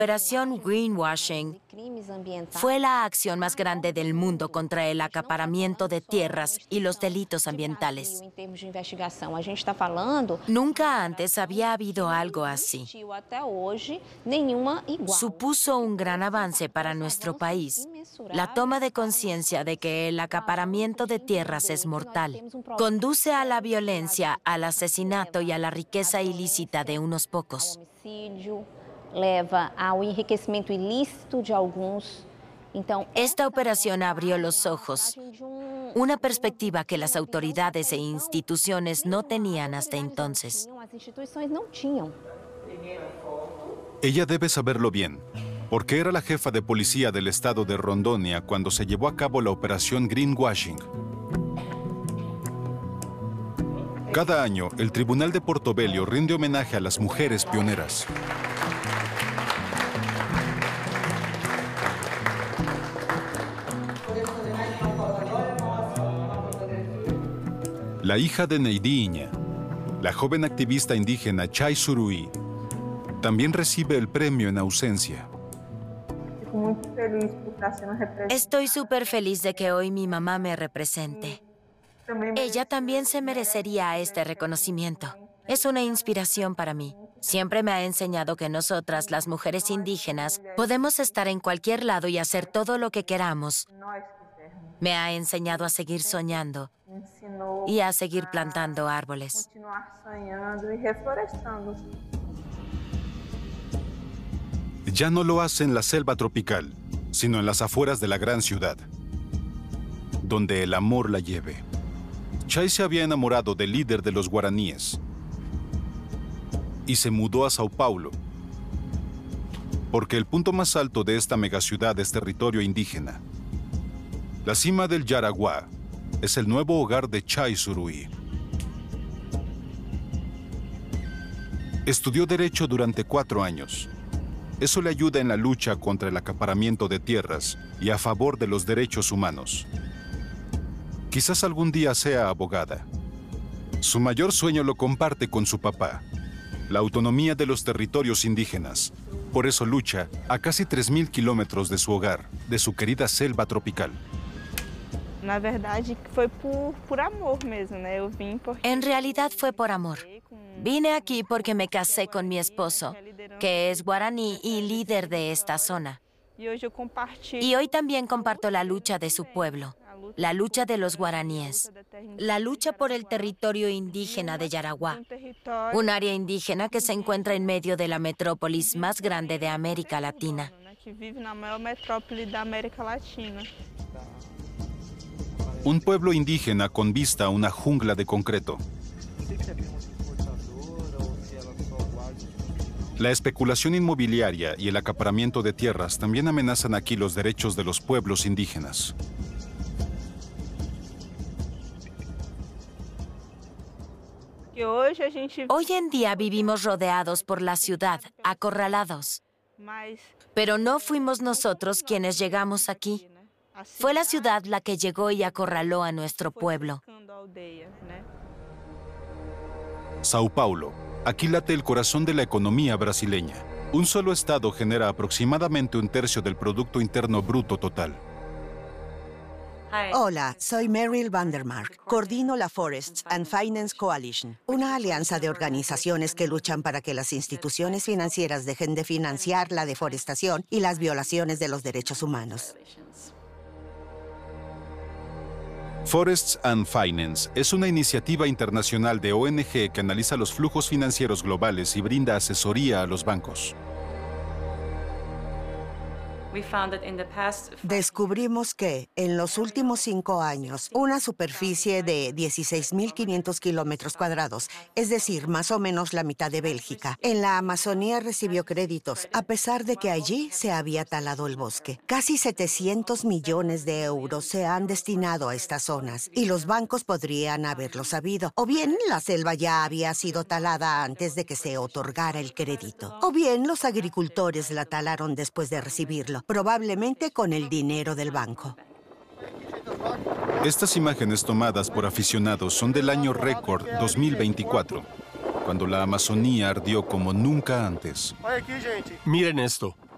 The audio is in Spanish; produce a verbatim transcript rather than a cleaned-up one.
Operación Greenwashing fue la acción más grande del mundo contra el acaparamiento de tierras y los delitos ambientales. Nunca antes había habido algo así. Supuso un gran avance para nuestro país. La toma de conciencia de que el acaparamiento de tierras es mortal. Conduce a la violencia, al asesinato y a la riqueza ilícita de unos pocos. Leva ao enriquecimento ilícito de alguns. Esta operación abrió los ojos, una perspectiva que las autoridades e instituciones no tenían hasta entonces. Ella debe saberlo bien, porque era la jefa de policía del estado de Rondônia cuando se llevó a cabo la operación Greenwashing. Cada año, el Tribunal de Porto-Velho rinde homenaje a las mujeres pioneras. La hija de Neidinha, la joven activista indígena Chai Suruí, también recibe el premio en ausencia. Estoy súper feliz de que hoy mi mamá me represente. Ella también se merecería este reconocimiento. Es una inspiración para mí. Siempre me ha enseñado que nosotras, las mujeres indígenas, podemos estar en cualquier lado y hacer todo lo que queramos. Me ha enseñado a seguir soñando y a seguir plantando árboles. Ya no lo hace en la selva tropical, sino en las afueras de la gran ciudad, donde el amor la lleve. Chai se había enamorado del líder de los guaraníes y se mudó a Sao Paulo, porque el punto más alto de esta megaciudad es territorio indígena. La cima del Jaraguá es el nuevo hogar de Chai Suruí. Estudió Derecho durante cuatro años. Eso le ayuda en la lucha contra el acaparamiento de tierras y a favor de los derechos humanos. Quizás algún día sea abogada. Su mayor sueño lo comparte con su papá, la autonomía de los territorios indígenas. Por eso lucha a casi tres mil kilómetros de su hogar, de su querida selva tropical. Na verdade, foi por, por amor mesmo, né? Eu vim porque... En realidad fue por amor. Vine aquí porque me casé con mi esposo, que es guaraní y líder de esta zona. Y hoy también comparto la lucha de su pueblo, la lucha de los guaraníes, la lucha por el territorio indígena de Jaraguá, un área indígena que se encuentra en medio de la metrópolis más grande de América Latina. Que vive na maior metrópole da América Latina. Un pueblo indígena con vista a una jungla de concreto. La especulación inmobiliaria y el acaparamiento de tierras también amenazan aquí los derechos de los pueblos indígenas. Hoy en día vivimos rodeados por la ciudad, acorralados. Pero no fuimos nosotros quienes llegamos aquí. Fue la ciudad la que llegó y acorraló a nuestro pueblo. Sao Paulo. Aquí late el corazón de la economía brasileña. Un solo estado genera aproximadamente un tercio del Producto Interno Bruto total. Hola, soy Meryl Vandermark. Coordino la Forests and Finance Coalition, una alianza de organizaciones que luchan para que las instituciones financieras dejen de financiar la deforestación y las violaciones de los derechos humanos. Forests and Finance es una iniciativa internacional de O N G que analiza los flujos financieros globales y brinda asesoría a los bancos. Descubrimos que, en los últimos cinco años, una superficie de dieciséis mil quinientos kilómetros cuadrados, es decir, más o menos la mitad de Bélgica, en la Amazonía recibió créditos, a pesar de que allí se había talado el bosque. Casi setecientos millones de euros se han destinado a estas zonas, y los bancos podrían haberlo sabido. O bien, la selva ya había sido talada antes de que se otorgara el crédito. O bien, los agricultores la talaron después de recibirlo, probablemente con el dinero del banco. Estas imágenes tomadas por aficionados son del año récord dos mil veinticuatro, cuando la Amazonía ardió como nunca antes. Miren esto.